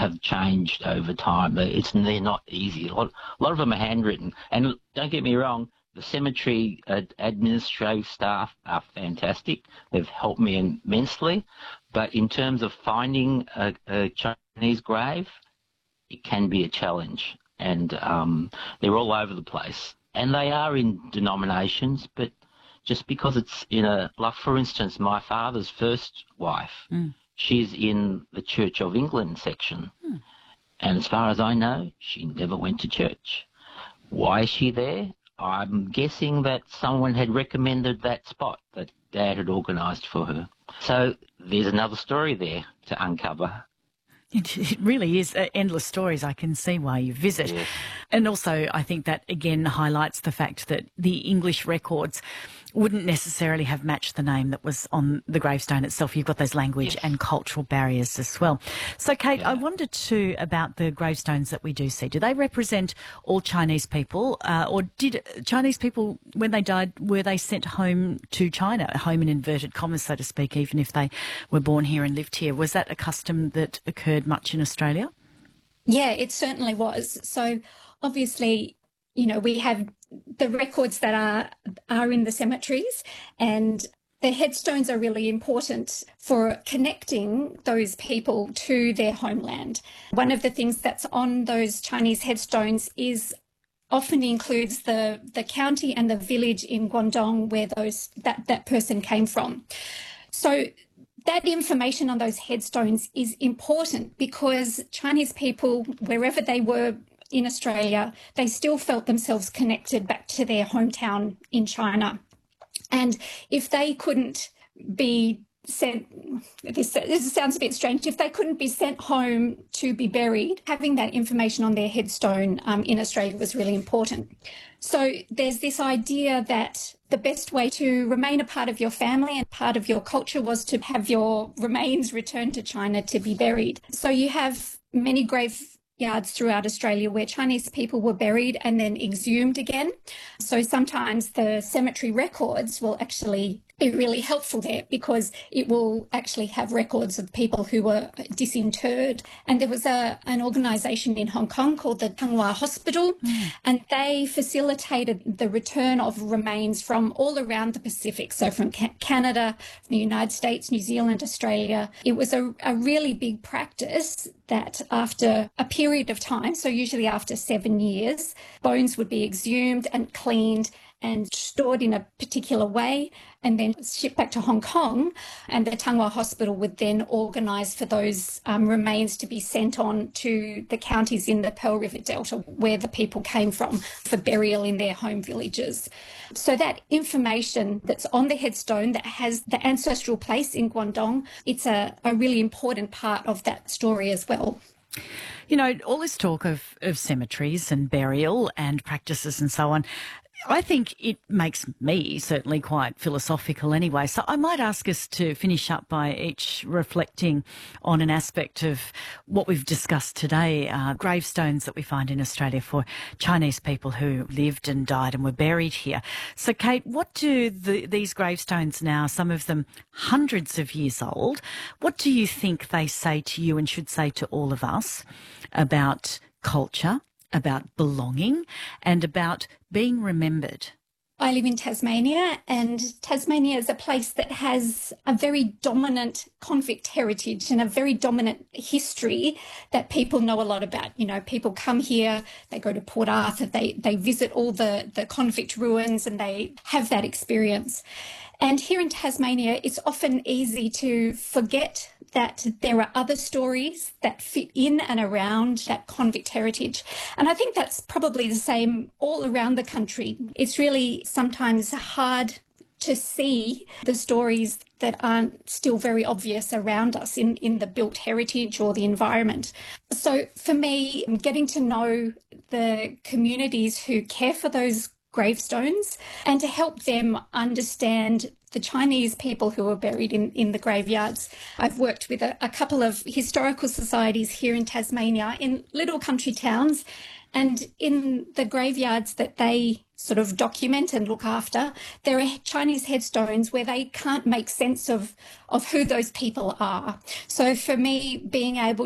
have changed over time, but they're not easy. A lot of them are handwritten. And don't get me wrong, the cemetery administrative staff are fantastic. They've helped me immensely. But in terms of finding a Chinese grave, it can be a challenge. And they're all over the place. And they are in denominations, but just because it's like for instance, my father's first wife, she's in the Church of England section. And as far as I know, she never went to church. Why is she there? I'm guessing that someone had recommended that spot that Dad had organised for her. So there's another story there to uncover. It really is endless stories. I can see why you visit. Yes. And also I think that, again, highlights the fact that the English records wouldn't necessarily have matched the name that was on the gravestone itself. You've got those language and cultural barriers as well. So, Kate, I wondered too about the gravestones that we do see. Do they represent all Chinese people, or did Chinese people, when they died, were they sent home to China, home in inverted commas, so to speak, even if they were born here and lived here? Was that a custom that occurred much in Australia? Yeah, it certainly was. So, obviously, we have the records that are in the cemeteries, and the headstones are really important for connecting those people to their homeland. One of the things that's on those Chinese headstones often includes the county and the village in Guangdong where that person came from. So that information on those headstones is important because Chinese people, wherever they were in Australia, they still felt themselves connected back to their hometown in China. And if they couldn't be sent, this sounds a bit strange, if they couldn't be sent home to be buried, having that information on their headstone in Australia was really important. So there's this idea that the best way to remain a part of your family and part of your culture was to have your remains returned to China to be buried. So you have many graveyards throughout Australia where Chinese people were buried and then exhumed again. So sometimes the cemetery records will actually be really helpful there because it will actually have records of people who were disinterred. And there was an organisation in Hong Kong called the Thanghua Hospital, and they facilitated the return of remains from all around the Pacific, so from Canada, the United States, New Zealand, Australia. It was a really big practice that after a period of time, so usually after 7 years, bones would be exhumed and cleaned and stored in a particular way and then shipped back to Hong Kong, and the Thanghua Hospital would then organise for those remains to be sent on to the counties in the Pearl River Delta where the people came from for burial in their home villages. So that information that's on the headstone that has the ancestral place in Guangdong, it's a really important part of that story as well. All this talk of cemeteries and burial and practices and so on, I think it makes me certainly quite philosophical anyway. So I might ask us to finish up by each reflecting on an aspect of what we've discussed today, gravestones that we find in Australia for Chinese people who lived and died and were buried here. So, Kate, what do these gravestones now, some of them hundreds of years old, what do you think they say to you and should say to all of us about culture, about belonging, and about being remembered? I live in Tasmania, and Tasmania is a place that has a very dominant convict heritage and a very dominant history that people know a lot about. People come here, they go to Port Arthur, they visit all the convict ruins and they have that experience. And here in Tasmania, it's often easy to forget that there are other stories that fit in and around that convict heritage. And I think that's probably the same all around the country. It's really sometimes hard to see the stories that aren't still very obvious around us in the built heritage or the environment. So for me, getting to know the communities who care for those gravestones and to help them understand the Chinese people who are buried in the graveyards. I've worked with a couple of historical societies here in Tasmania in little country towns, and in the graveyards that they sort of document and look after, there are Chinese headstones where they can't make sense of who those people are. So for me, being able